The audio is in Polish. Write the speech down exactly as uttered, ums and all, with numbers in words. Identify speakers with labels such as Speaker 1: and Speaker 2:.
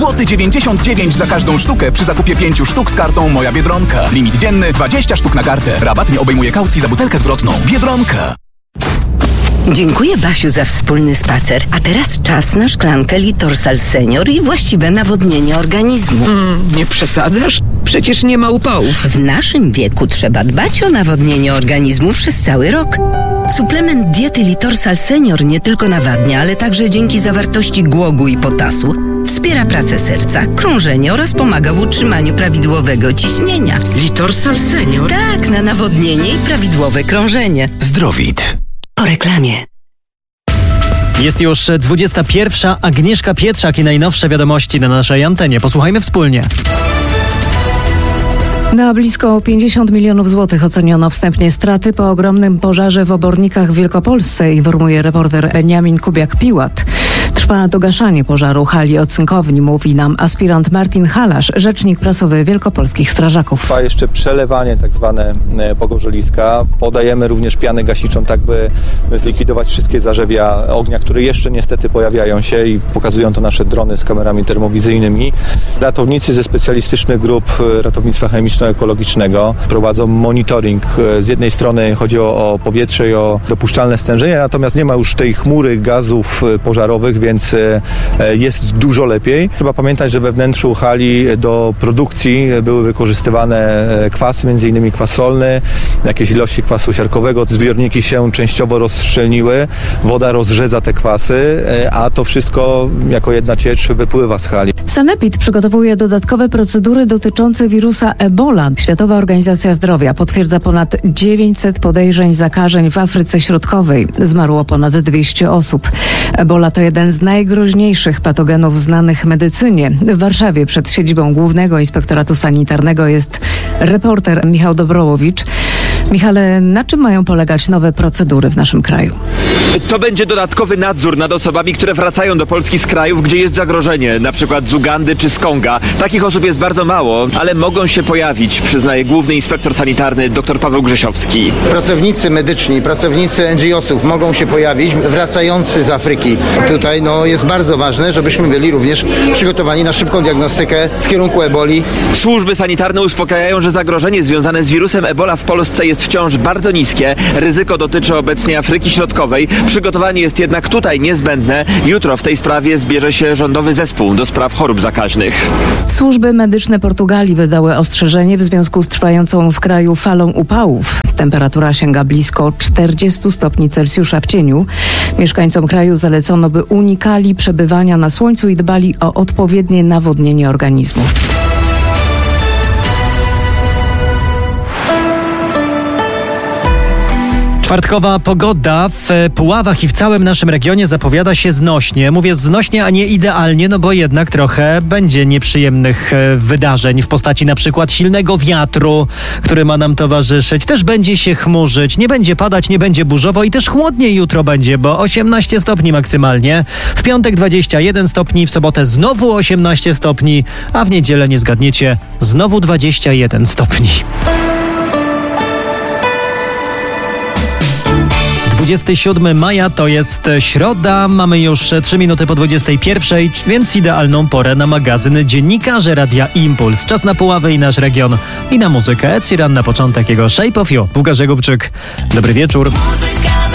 Speaker 1: złoty dziewięćdziesiąt dziewięć za każdą sztukę przy zakupie pięciu sztuk z kartą Moja Biedronka. Limit dzienny dwadzieścia sztuk na kartę. Rabat nie obejmuje kaucji za butelkę zwrotną. Biedronka.
Speaker 2: Dziękuję, Basiu, za wspólny spacer. A teraz czas na szklankę Litorsal Senior i właściwe nawodnienie organizmu.
Speaker 3: Mm, nie przesadzasz? Przecież nie ma upałów.
Speaker 2: W naszym wieku trzeba dbać o nawodnienie organizmu przez cały rok. Suplement diety Litorsal Senior nie tylko nawadnia, ale także dzięki zawartości głogu i potasu wspiera pracę serca, krążenie oraz pomaga w utrzymaniu prawidłowego ciśnienia.
Speaker 3: Litorsal Senior?
Speaker 2: Tak, na nawodnienie i prawidłowe krążenie.
Speaker 1: Zdrowit.
Speaker 2: Po reklamie.
Speaker 4: Jest już dwudziesta pierwsza. Agnieszka Pietrzak i najnowsze wiadomości na naszej antenie. Posłuchajmy wspólnie.
Speaker 5: Na blisko pięćdziesiąt milionów złotych oceniono wstępnie straty po ogromnym pożarze w Obornikach w Wielkopolsce, informuje reporter Beniamin Kubiak-Piłat. Trwa dogaszanie pożaru hali ocynkowni, mówi nam aspirant Martin Halasz, rzecznik prasowy wielkopolskich strażaków.
Speaker 6: Trwa jeszcze przelewanie tak zwane pogorzeliska. Podajemy również pianę gasiczą, tak by zlikwidować wszystkie zarzewia ognia, które jeszcze niestety pojawiają się i pokazują to nasze drony z kamerami termowizyjnymi. Ratownicy ze specjalistycznych grup ratownictwa chemiczno-ekologicznego prowadzą monitoring. Z jednej strony chodzi o, o powietrze i o dopuszczalne stężenie, natomiast nie ma już tej chmury gazów pożarowych, więc jest dużo lepiej. Trzeba pamiętać, że we wnętrzu hali do produkcji były wykorzystywane kwasy, między innymi kwas solny, jakieś ilości kwasu siarkowego. Zbiorniki się częściowo rozszczelniły, woda rozrzedza te kwasy, a to wszystko jako jedna ciecz wypływa z hali.
Speaker 5: Sanepid przygotowuje dodatkowe procedury dotyczące wirusa Ebola. Światowa Organizacja Zdrowia potwierdza ponad dziewięćset podejrzeń zakażeń w Afryce Środkowej. Zmarło ponad dwieście osób. Ebola to jeden z najgroźniejszych patogenów znanych medycynie. W Warszawie przed siedzibą Głównego Inspektoratu Sanitarnego jest reporter Michał Dobrołowicz. Michale, na czym mają polegać nowe procedury w naszym kraju?
Speaker 7: To będzie dodatkowy nadzór nad osobami, które wracają do Polski z krajów, gdzie jest zagrożenie, na przykład z Ugandy czy z Konga. Takich osób jest bardzo mało, ale mogą się pojawić, przyznaje główny inspektor sanitarny dr Paweł Grzesiowski.
Speaker 8: Pracownicy medyczni, pracownicy en dżi osów mogą się pojawić, wracający z Afryki. Tutaj no, jest bardzo ważne, żebyśmy byli również przygotowani na szybką diagnostykę w kierunku eboli.
Speaker 7: Służby sanitarne uspokajają, że zagrożenie związane z wirusem Ebola w Polsce jest wciąż bardzo niskie. Ryzyko dotyczy obecnie Afryki Środkowej. Przygotowanie jest jednak tutaj niezbędne. Jutro w tej sprawie zbierze się rządowy zespół do spraw chorób zakaźnych.
Speaker 5: Służby medyczne Portugalii wydały ostrzeżenie w związku z trwającą w kraju falą upałów. Temperatura sięga blisko czterdziestu stopni Celsjusza w cieniu. Mieszkańcom kraju zalecono, by unikali przebywania na słońcu i dbali o odpowiednie nawodnienie organizmu.
Speaker 4: Czwartkowa pogoda w Puławach i w całym naszym regionie zapowiada się znośnie. Mówię znośnie, a nie idealnie, no bo jednak trochę będzie nieprzyjemnych wydarzeń w postaci na przykład silnego wiatru, który ma nam towarzyszyć. Też będzie się chmurzyć, nie będzie padać, nie będzie burzowo i też chłodniej jutro będzie, bo osiemnaście stopni maksymalnie. W piątek dwadzieścia jeden stopni, w sobotę znowu osiemnaście stopni, a w niedzielę, nie zgadniecie, znowu dwadzieścia jeden stopni. dwudziestego siódmego maja to jest środa, mamy już trzy minuty po dwudziestej pierwszej, więc idealną porę na magazyn Dziennikarze Radia Impuls. Czas na Puławy i nasz region i na muzykę. Ed Sheeran na początek jego Shape of You. Łukasz Jakubczyk, dobry wieczór. Muzyka